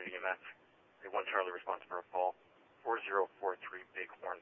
EMS. A 1 Charlie response for a call. 4043 Bighorn